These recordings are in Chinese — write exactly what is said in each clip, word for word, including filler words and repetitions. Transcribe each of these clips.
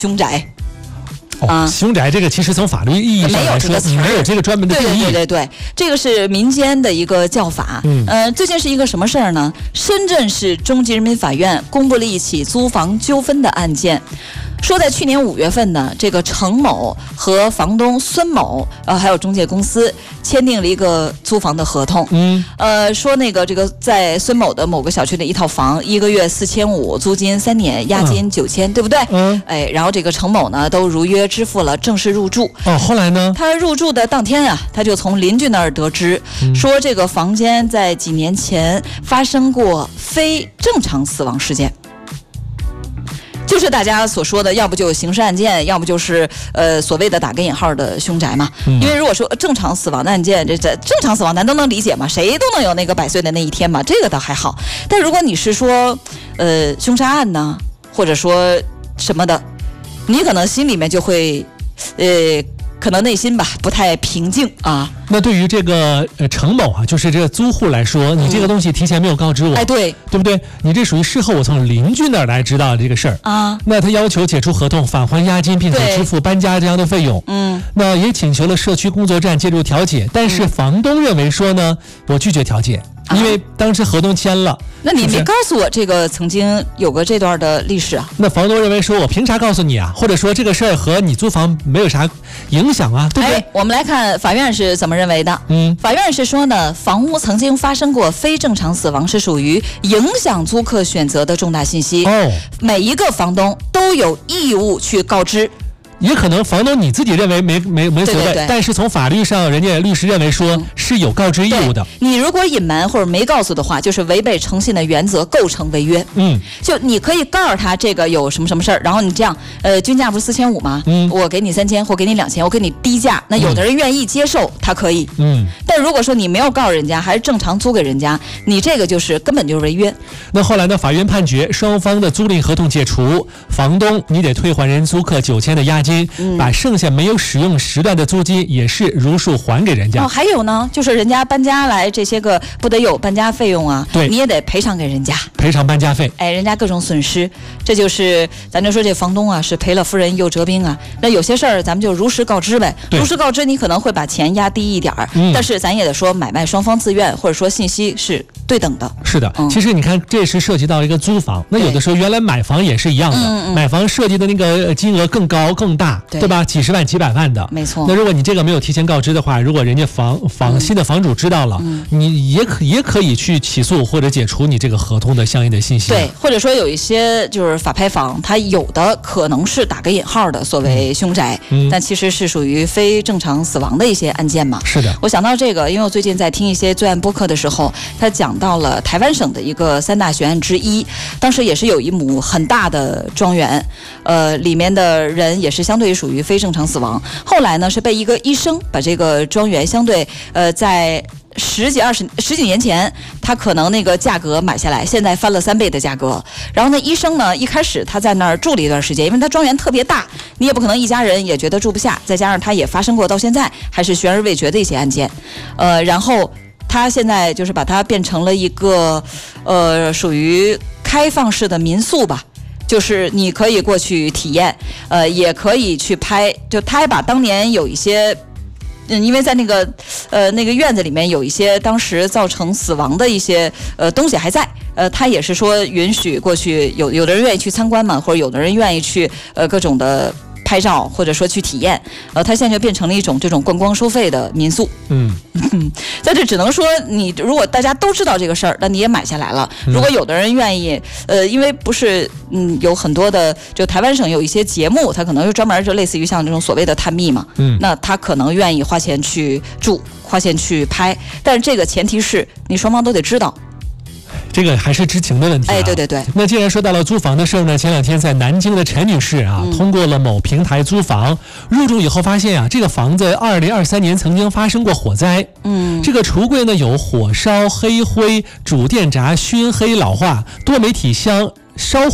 凶宅。 哦、啊，凶宅这个其实从法律意义上来说，没有这个专门的定义。 对对对对，这个是民间的一个叫法。嗯，呃，最近是一个什么事儿呢？深圳市中级人民法院公布了一起租房纠纷的案件。说在去年五月份呢，这个程某和房东孙某，呃，还有中介公司签订了一个租房的合同。嗯，呃，说那个这个在孙某的某个小区的一套房，一个月四千五，租金三年，押金九千、嗯，对不对？嗯，哎，然后这个程某呢都如约支付了正式入住。 哦，后来呢？ 他入住的当天啊，他就从邻居那儿得知，嗯、说这个房间在几年前发生过非正常死亡事件。就是大家所说的，要不就刑事案件，要不就是呃所谓的打个引号的凶宅嘛。嗯、因为如果说正常死亡的案件，这这正常死亡咱都能理解嘛，谁都能有那个百岁的那一天嘛，这个倒还好。但如果你是说呃凶杀案呢，或者说什么的，你可能心里面就会呃可能内心吧不太平静啊。 那对于这个呃程某啊，就是这个租户来说，你这个东西提前没有告知我， 哎对， 对不对？你这属于事后我从邻居那儿来知道这个事儿啊。那他要求解除合同，返还押金，并且支付搬家这样的费用。嗯，那也请求了社区工作站介入调解，但是房东认为说呢，我拒绝调解。因为当时合同签了， 那你没告诉我这个曾经有个这段的历史啊？ 那房东认为说，我凭啥告诉你啊？或者说这个事儿和你租房没有啥影响啊，对不对？ 哎，我们来看法院是怎么认为的。嗯，法院是说呢，房屋曾经发生过非正常死亡，是属于影响租客选择的重大信息。哦，每一个房东都有义务去告知。 也可能房东你自己认为没没没所谓，对对对，但是从法律上，人家律师认为说是有告知义务的。 你如果隐瞒或者没告诉的话，就是违背诚信的原则，构成违约。嗯，就你可以告诉他这个有什么什么事儿，然后你这样，呃，均价不是四千五吗？嗯，我给你三千，或给你两千，我给你低价，那有的人愿意接受，嗯、他可以。嗯，但如果说你没有告诉人家，还是正常租给人家，你这个就是根本就是违约。 那后来呢？法院判决双方的租赁合同解除，房东你得退还人租客九千的押金。嗯、把剩下没有使用时段的租金也是如数还给人家。 哦，还有呢，就是人家搬家来这些个不得有搬家费用啊，对，你也得赔偿给人家， 赔偿搬家费。 哎，人家各种损失，这就是咱就说这房东啊是赔了夫人又折兵啊。那有些事儿咱们就如实告知呗，如实告知你可能会把钱压低一点儿、嗯，但是咱也得说买卖双方自愿，或者说信息是对等的。 是的，嗯、其实你看这是涉及到一个租房，那有的时候原来买房也是一样的，嗯嗯买房涉及的那个金额更高更大。对, 对吧？几十万、几百万的， 没错。 那如果你这个没有提前告知的话，如果人家房房、嗯、新的房主知道了，嗯、你也可也可以去起诉或者解除你这个合同的相应的信息。 对，或者说有一些就是法拍房，它有的可能是打个引号的所谓凶宅，嗯、但其实是属于非正常死亡的一些案件嘛。 是的。 我想到这个，因为我最近在听一些罪案播客的时候，他讲到了台湾省的一个三大悬案之一，当时也是有一亩很大的庄园，呃，里面的人也是相对于属于非正常死亡，后来呢是被一个医生把这个庄园相对呃在十几二十十几年前他可能那个价格买下来，现在翻了三倍的价格。然后呢医生呢一开始他在那儿住了一段时间，因为他庄园特别大，你也不可能一家人也觉得住不下，再加上他也发生过到现在还是悬而未决的一些案件，呃然后他现在就是把它变成了一个呃属于开放式的民宿吧，就是你可以过去体验，呃，也可以去拍。就他还把当年有一些，嗯，因为在那个呃那个院子里面有一些当时造成死亡的一些呃东西还在，呃，他也是说允许过去，有有的人愿意去参观嘛，或者有的人愿意去呃各种的拍照，或者说去体验，呃，它现在就变成了一种这种观光收费的民宿。嗯，在这只能说你如果大家都知道这个事儿，那你也买下来了。如果有的人愿意，呃，因为不是嗯有很多的，就台湾省有一些节目，它可能就专门就类似于像这种所谓的探秘嘛，嗯，那他可能愿意花钱去住，花钱去拍，但是这个前提是你双方都得知道。 这个还是知情的问题、啊。 哎，对对对。 那既然说到了租房的事儿呢，前两天在南京的陈女士啊，嗯、通过了某平台租房，入住以后发现啊，这个房子二零二三年曾经发生过火灾。嗯，这个橱柜呢有火烧、黑灰、主电闸熏黑老化，多媒体箱烧毁，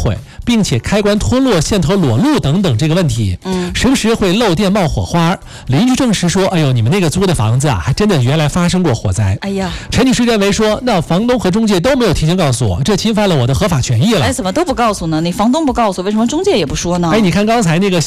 并且开关脱落、线头裸露等等这个问题，嗯，时不时会漏电冒火花。邻居证实说，哎呦，你们那个租的房子啊，还真的原来发生过火灾。 哎呀， 陈女士认为说，那房东和中介都没有提前告诉我，这侵犯了我的合法权益了。 哎，怎么都不告诉呢？你房东不告诉，为什么中介也不说呢？ 哎，你看刚才那个